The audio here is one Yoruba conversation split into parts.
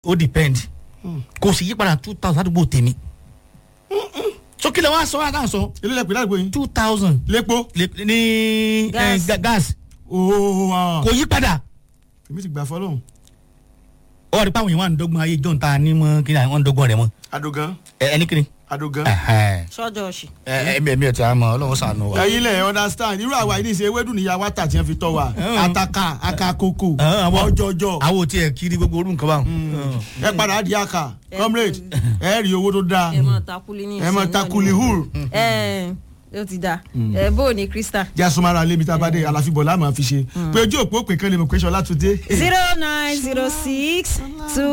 ó depend kò sì yípadà 2000 àdúgbò tèmi sókè lè wá sọ àdáhùn sọ ilé lẹ́pẹ́ ládùúgbò yín 2000 lépo ní gas kò yípadà. èmi ti gbà fọlọ́hún. ó rí pàwọn èèyàn wà ní dọ́gbọ́n ayé john ta ní mọ́ kí ni àwọn dọ́gbọ́n rẹ̀ mọ́. adogan. ẹni kiri. adogan. sọ́jọ́ ọ̀sì. ẹ̀mí ẹ̀ tí a mọ̀ ọlọ́run sànù wa. ẹ̀yin lẹ̀ understand irú àwa yìí ní ṣe ewédùn níyà wá tà tí wọ́n fi tọ́ wa ataka akakoko ọjọjọ. àwọn ò tiẹ̀ kiri gbogbo orú nǹkan báwọn. ẹ padà di aka comrade ẹ rí owó tó dáa ẹ mọ takuli ní ìsìn ẹ mọ takuli hur. ó ti da bó o ní krista. jásùmára lémi tá a bá dé àlàfíbọ̀ láàmú àfi ṣe pé ojú òpó pè kán lè mọ̀ pé ṣọlá tún dé. 0906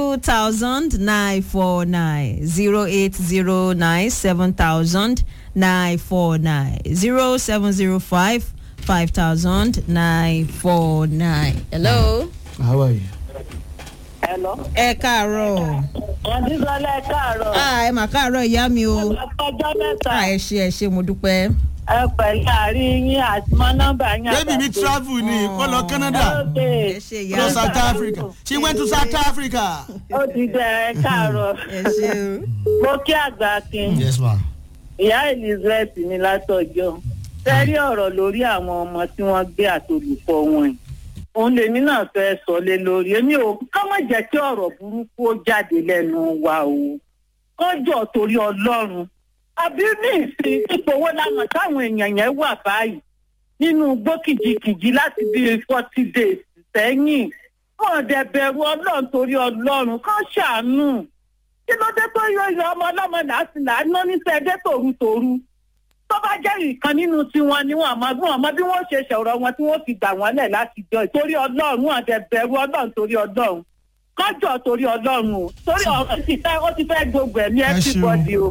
2000 949 0809 7000 949 0705 5000 949. Hello. How are you? Hello. Ẹ káàárọ̀. Àdìsọ́lá ẹ káàárọ̀. Ẹ mà káàárọ̀ ìyá mi o. Ọjọ́ mẹ́ta. Ẹ ṣé mo dúpẹ́. Ẹ pẹ̀lú àárín yín àti mọ́ nọ́mbà yín. Baby mi travel ni kó lọ Canada. Ẹ ṣé ìyá. Go South Africa. She went to South Africa. Ó ti dẹ ẹ káàárọ̀. Ẹ ṣé o. Mo kí àgbà kin. yes ma. Ìyá Elizabeth ní látọjọ́. Sẹ́rí ọ̀rọ̀ lórí àwọn ọmọ tí wọ́n gbé àtolùkọ́ wọn yìí. Òun lèmi náà fẹ́ sọ lé lórí. Èmi ò ká má jẹ́ kí ọ̀rọ̀ burúkú ó jáde lẹ́nu wa o. Kọ́jọ́ torí Ọlọ́run. Àbí ní ìsìn ipò owó láwọn táwọn èèyàn yẹn wà báyìí nínú igbó kìjìkìjì láti bí 40 days sẹ́yìn. Wọ́n dẹ̀ bẹ̀rù Ọlọ́run torí Ọlọ́run kán ṣàánú. Kí ló dé tó yọ ọmọ ọlọ́mọ làásìlàánú níṣẹ́ ẹdẹ tòrutòru? Tó bá jẹ́ ìkan nínú tiwọn ni wọ́n àmọ́ bí wọ́n ṣe ṣọ̀rọ̀ wọn tí wọ́n fi gbà wọ́n lẹ̀ láti jọ torí Ọlọ́run wọ́n dẹ̀ bẹ̀rù Ọlọ́run torí Ọlọ́run. Kọ́jọ́ torí Ọlọ́run o. Torí ọ̀rọ̀ ó ti fẹ́ gbogbo ẹ̀mí everybody o.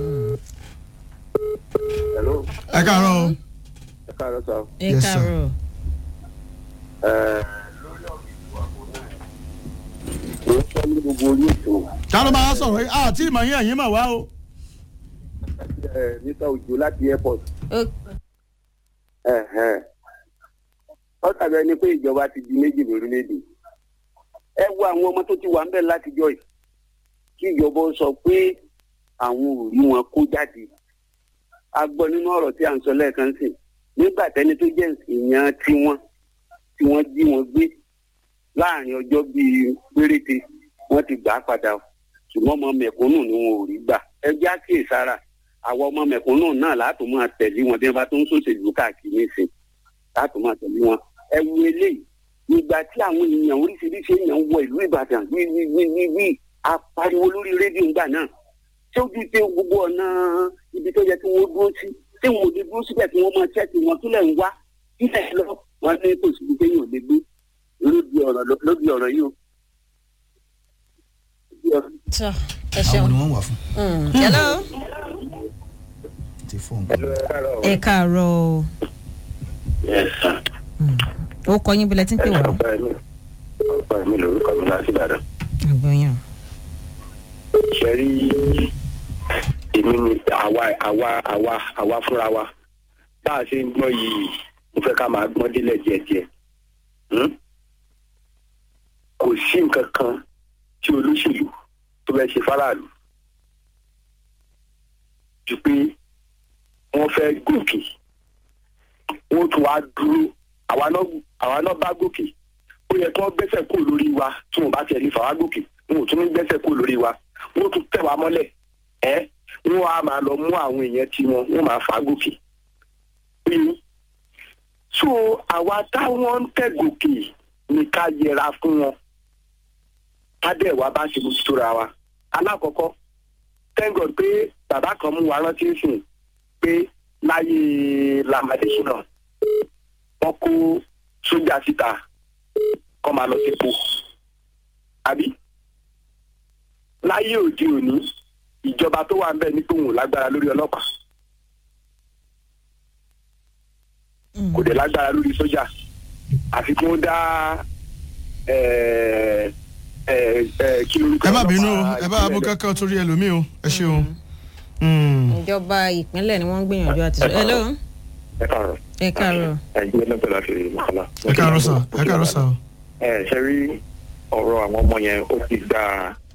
Hello. Ẹ káàárọ̀ o. Ẹ káàárọ̀ sá. Ẹ káàárọ̀. Mo ń sọ ní gbogbo orí ètò. Ta ló máa sọ̀rọ̀ yìí? Àti ìmọ̀ yín ẹ̀yìn mà wá o. Mr. Ojo láti airport. Ó dàbí ẹni pé ìjọba ti di méjì lórílẹ̀‐èdè. Ẹ wo àwọn ọmọ tó ti wà ń bẹ̀ látijọ́ yìí. Kí ìjọba sọ pé àwọn ò rí wọn kó jáde. A gbọ́ nínú ọ̀rọ̀ tí à ń sọ lẹ́ẹ̀kan sí. Nígbà tẹ́ni tó jẹ́ èèyàn tí wọ́n jí wọn gbé láàrin ọjọ́ bíi péréte wọ́n ti gbà á padà. Ṣùgbọ́n ọmọ mẹ̀kúnnù ni wọn ò rí gbà. Ẹ já kíyèsára. Àwọn ọmọ mẹ̀kúnnù náà láti máa tẹ̀lé wọn bí wọ́n bá tó ń ṣòṣèlú káàkiri nísìn láti máa tẹ̀lé wọn. Ẹ wo eléyìí nígbà tí àwọn èèyàn oríṣiríṣi èèyàn wọ ìlú Ìbàdàn wí apariwo lórí rédíò ńgbà náà tí ó ju tí gbogbo ọ̀nà ibi tó yẹ kí wọ́n dúró sí tí wọn ò lè dúró síbẹ̀ tí wọ́n máa ṣẹ́ẹ̀tì wọn tó lẹ̀ ń wá sílẹ̀ lọ wọn ní kò síbi téèyàn lè gbé lóbi ọ̀rọ̀ yìí o. Ẹ ṣeun. àwọn ni wọ́n wà fún. Hello. ti fóònù. Ẹ káàárọ̀ o. Ó kọ yín bí lẹ ti ń pè wá. Ọ̀pọ̀ mi lórúkọ mi láti Ìbàdàn. Àgbọ̀yàn. Ṣé rí èmi ni àwa fúnra wa bá a ṣe ń gbọ́ yìí mo fẹ́ ká máa gbọ́n délẹ̀ díẹ̀díẹ̀. Kò sí nǹkan kan tí olóṣèlú tó fẹ́ ṣe fáráàlú ju pé wọ́n fẹ́ gòkè wọ́n tún wá dúró àwa náà bá gòkè ó yẹ kí wọ́n gbẹ́sẹ̀ kó lórí wa tí wọ́n bá tiẹ̀ ní fàwa gòkè wọn ò tún ní gbẹ́sẹ̀ kó lórí wa wọ́n tún tẹ̀ wá mọ́lẹ̀ wọ́n á máa lọ mú àwọn èèyàn tí wọ́n máa fà gòkè. So àwa táwọn ń tẹ̀ gòkè ní ká yẹra fún wọn ká dẹ̀ wá bá ṣe bójútó ra wa. Alákọ̀ọ́kọ́ thank God pé bàbá kan mú wa rántí sùn pé láyé Lamadésínà wọ́n kó sójà síta kọ́ máa lọ sípò àbí láyé òde òní ìjọba tó wà ń bẹ̀ ní tòun lágbára lórí ọlọ́pàá kò dé lágbára lórí sójà àfi kí wọ́n dá kí lórúkọ ẹ má bínú ẹ bá abó kankan torí ẹlòmíì o ẹ ṣeun. Ìjọba ìpínlẹ̀ ni wọ́n ń gbìyànjú àti sọ. Hello. Ẹ káàárọ̀. Ẹ káàárọ̀. Ẹgbẹ́ náà bẹ̀rẹ̀ láti Mọ̀kànlá. Ẹ káàárọ̀ sà. Ṣe rí ọ̀rọ̀ àwọn ọmọ yẹn ó ti gba